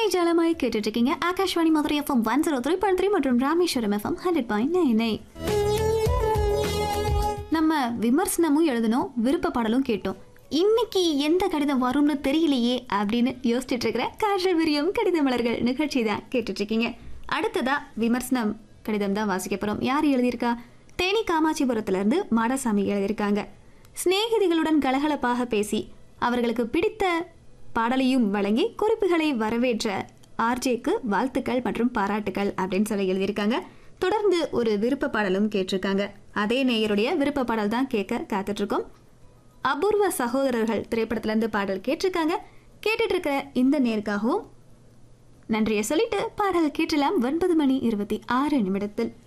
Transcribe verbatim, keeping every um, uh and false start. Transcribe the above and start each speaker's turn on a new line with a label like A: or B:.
A: இசை ஜாலமாய் கேட்டுட்டு இருக்கீங்க Akashvani Madurai FM one zero three point three மற்றும் Rameswaram FM hundred point nine nine. நம்ம விமர்சனமும் எழுதணும், விருப்ப பாடலும் கேட்டோம். இன்னைக்கு எந்த கடிதம் வரும்னு தெரியலையே அப்படின்னு யோசிச்சுட்டு இருக்கிற காற்றல் விரியும் கடித மலர்கள் நிகழ்ச்சி தான் கேட்டுட்டு இருக்கீங்க. அடுத்ததா விமர்சனம் கடிதம் தான் வாசிக்க போறோம். யார் எழுதியிருக்கா? தேனி காமாட்சிபுரத்துல இருந்து மாடசாமி எழுதியிருக்காங்க. சிநேகிதிகளுடன் கலகலப்பாக பேசி அவர்களுக்கு பிடித்த பாடலையும் வழங்கி குறிப்புகளை வரவேற்ற ஆர்ஜேக்கு வாழ்த்துக்கள் மற்றும் பாராட்டுக்கள் அப்படின்னு சொல்லி எழுதியிருக்காங்க. தொடர்ந்து ஒரு விருப்ப பாடலும் கேட்டிருக்காங்க. அதே நேயருடைய விருப்ப பாடல் தான் கேட்க காத்துட்டு இருக்கோம். அபூர்வ சகோதரர்கள் திரைப்படத்துல இருந்து பாடல் கேட்டிருக்காங்க. கேட்டுட்டு இருக்க இந்த நேருக்காகவும் நன்றியை சொல்லிட்டு பாடல் கேட்டலாம். ஒன்பது மணி இருபத்தி ஆறு நிமிடத்தில்